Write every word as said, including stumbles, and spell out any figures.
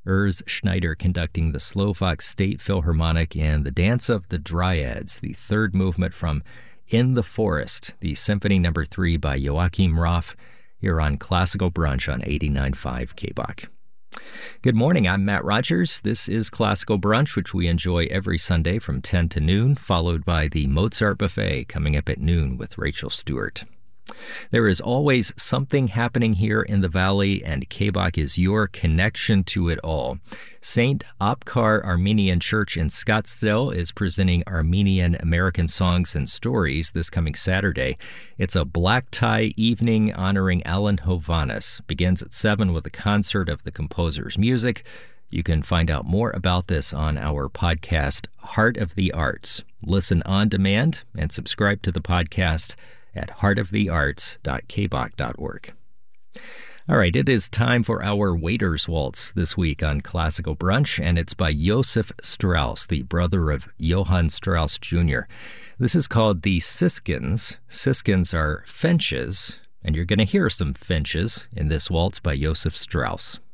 Urs Schneider conducting the Slovak State Philharmonic and the Dance of the Dryads, the third movement from In the Forest, the Symphony Number three by Joachim Roth, here on Classical Brunch on eighty-nine point five K B O C. Good morning, I'm Matt Rogers. This is Classical Brunch, which we enjoy every Sunday from ten to noon, followed by the Mozart Buffet coming up at noon with Rachel Stewart. There is always something happening here in the Valley, and K B O C is your connection to it all. Saint Apkar Armenian Church in Scottsdale is presenting Armenian American songs and stories this coming Saturday. It's a black tie evening honoring Alan Hovhannes. Begins at seven with a concert of the composer's music. You can find out more about this on our podcast, Heart of the Arts. Listen on demand and subscribe to the podcast at heart of the arts dot k b o c dot org. All right, it is time for our Waiter's Waltz this week on Classical Brunch, and it's by Josef Strauss, the brother of Johann Strauss Junior This is called the Siskins. Siskins are finches, and you're going to hear some finches in this waltz by Josef Strauss.